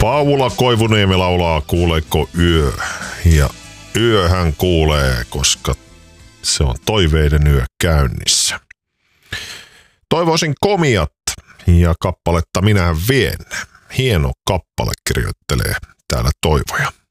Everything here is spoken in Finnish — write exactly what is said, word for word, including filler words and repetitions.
Paula Koivuniemi laulaa Kuuleeko yö? Ja yöhän kuulee, koska se on toiveiden yö käynnissä. Toivoisin Komiat ja kappaletta Minähän vien. Hieno kappale kirjoittelee täällä Toivoja.